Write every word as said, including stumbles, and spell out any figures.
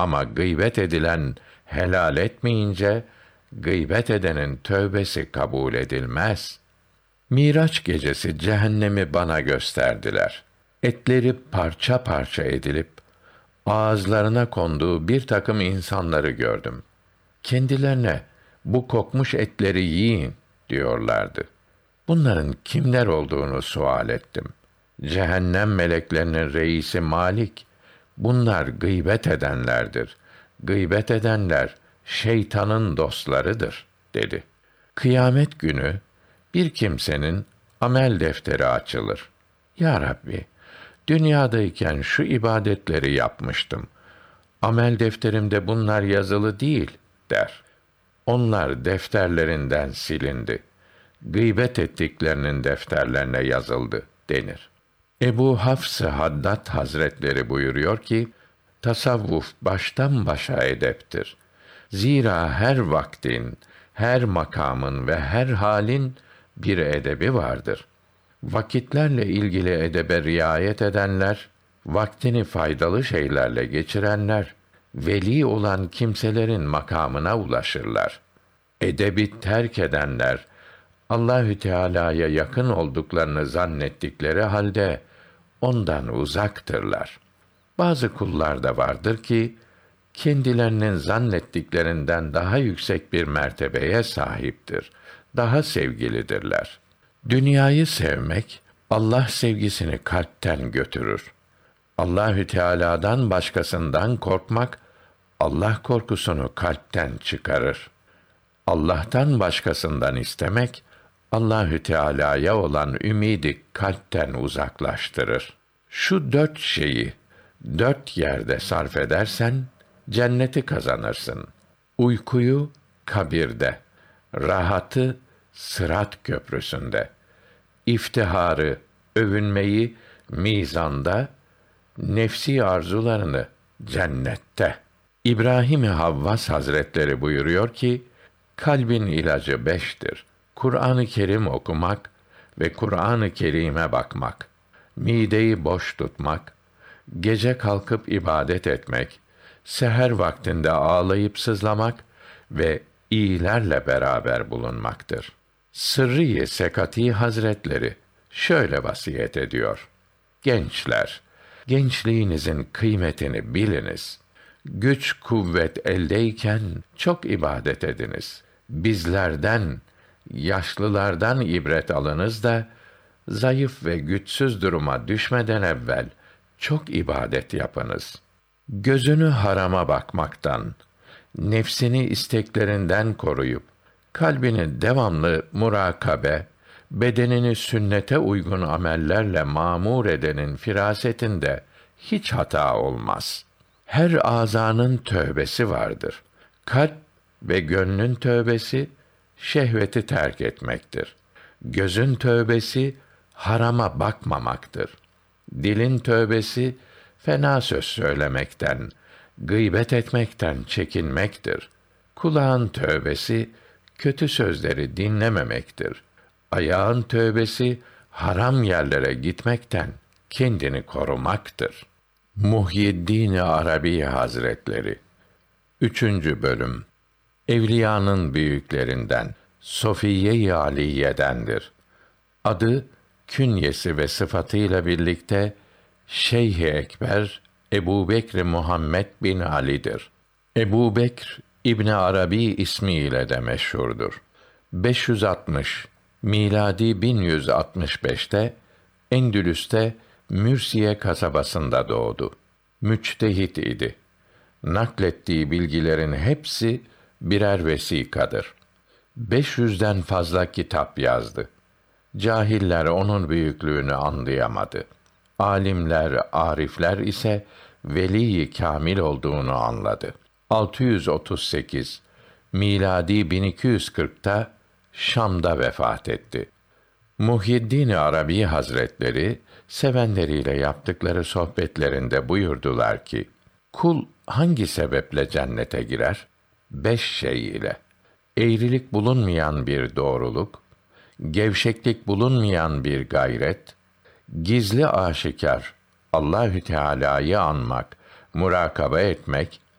Ama gıybet edilen helal etmeyince, gıybet edenin tövbesi kabul edilmez. Miraç gecesi cehennemi bana gösterdiler. Etleri parça parça edilip, ağızlarına konduğu bir takım insanları gördüm. Kendilerine, bu kokmuş etleri yiyin diyorlardı. Bunların kimler olduğunu sual ettim. Cehennem meleklerinin reisi Malik, bunlar gıybet edenlerdir. Gıybet edenler, şeytanın dostlarıdır, dedi. Kıyamet günü, bir kimsenin amel defteri açılır. Ya Rabbi, dünyadayken şu ibadetleri yapmıştım. Amel defterimde bunlar yazılı değil, der. Onlar defterlerinden silindi. Gıybet ettiklerinin defterlerine yazıldı, denir. Ebu Hafs-ı Haddad Hazretleri buyuruyor ki, tasavvuf baştan başa edeptir. Zira her vaktin, her makamın ve her halin bir edebi vardır. Vakitlerle ilgili edebe riayet edenler, vaktini faydalı şeylerle geçirenler, veli olan kimselerin makamına ulaşırlar. Edebi terk edenler, Allahü Teala'ya yakın olduklarını zannettikleri halde ondan uzaktırlar. Bazı kullar da vardır ki, kendilerinin zannettiklerinden daha yüksek bir mertebeye sahiptir, daha sevgilidirler. Dünyayı sevmek, Allah sevgisini kalpten götürür. Allahü Teala'dan başkasından korkmak, Allah korkusunu kalpten çıkarır. Allah'tan başkasından istemek, Allahü Teala'ya olan ümidi kalpten uzaklaştırır. Şu dört şeyi dört yerde sarf edersen cenneti kazanırsın. Uykuyu kabirde, rahatı Sırat köprüsünde, iftiharı, övünmeyi mizanda, nefsi arzularını cennette. İbrahim Havvas Hazretleri buyuruyor ki, kalbin ilacı beştir. Kur'an-ı Kerim okumak ve Kur'an-ı Kerim'e bakmak, mideyi boş tutmak, gece kalkıp ibadet etmek, seher vaktinde ağlayıp sızlamak ve iyilerle beraber bulunmaktır. Sırrı-i Sekati Hazretleri şöyle vasiyet ediyor: gençler, gençliğinizin kıymetini biliniz. Güç kuvvet eldeyken çok ibadet ediniz. Bizlerden, yaşlılardan ibret alınız da zayıf ve güçsüz duruma düşmeden evvel çok ibadet yapınız. Gözünü harama bakmaktan, nefsini isteklerinden koruyup kalbini devamlı murakabe, bedenini sünnete uygun amellerle mamur edenin firasetinde hiç hata olmaz. Her azanın tövbesi vardır. Kalp ve gönlün tövbesi şehveti terk etmektir. Gözün tövbesi harama bakmamaktır. Dilin tövbesi fena söz söylemekten, gıybet etmekten çekinmektir. Kulağın tövbesi kötü sözleri dinlememektir. Ayağın tövbesi haram yerlere gitmekten kendini korumaktır. Muhyiddin Arabi Hazretleri üçüncü bölüm. Evliyanın büyüklerinden Sofiye-i Aliye'dendir. Adı, künyesi ve sıfatıyla birlikte Şeyh-i Ekber Ebu Bekr Muhammed bin Ali'dir. Ebu Bekr İbn Arabi ismiyle de meşhurdur. beş yüz altmış miladi bin yüz altmış beşte Endülüs'te Mürsiye kasabasında doğdu. Müçtehit idi. Naklettiği bilgilerin hepsi birer vesikadır. beş yüzden fazla kitap yazdı. Cahiller onun büyüklüğünü anlayamadı. Alimler, arifler ise veli-i kâmil olduğunu anladı. altı yüz otuz sekiz miladi bin iki yüz kırkta Şam'da vefat etti. Muhyiddin Arabi Hazretleri sevenleriyle yaptıkları sohbetlerinde buyurdular ki, kul hangi sebeple cennete girer? Beş şey ile: eğrilik bulunmayan bir doğruluk, gevşeklik bulunmayan bir gayret, gizli aşikar Allahü Teala'yı anmak, murakabe etmek,